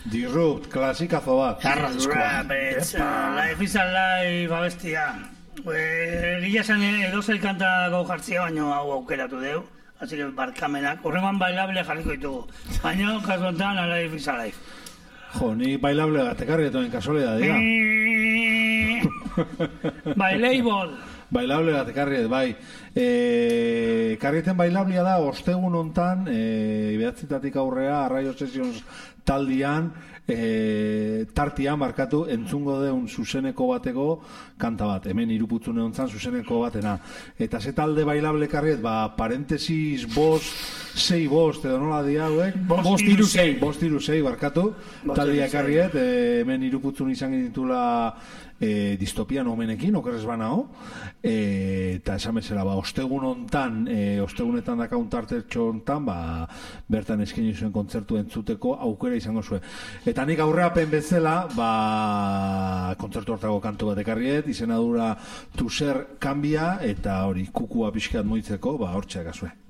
Disrupt, klasikazo bat. Life is alive, abestia. Gila esan edozel kantako jartzia, baino hau aukeratu deu. Así que barkamenak, horrengoan bailable jarriko ditugu. Baina, kasu enten, Life is alive. Jo, ni bailable gatekarri etoen kasualidad, dira. Bailable gatekarri, bai. Karrieten bailablia da, ostegun hontan, behatzitatik aurrea, Arraio Sessions taldian, tartian markatu entzungo deun zuzeneko bateko kanta bat, hemen Iruputzune hontzan zuzeneko batena. Eta ze talde bailable karriet, parentesis 6 edo nola dia hauek? 5-6 barkatu, taldia karriet, hemen Iruputzun izan ditula distopian omenekin, okerrez banao, eta esan bezala, ostegun hontan, ostegunetan dakaun tartetxo hontan, bertan eskaini zuen kontzertu entzuteko aukera izango zuen. Eta nik aurreapen bezala, kontzertu hortako kantu bat ekarriet, izena dura Tu Ser Cambia, eta hori kukua pixkat moitzeko, hortxeak azue.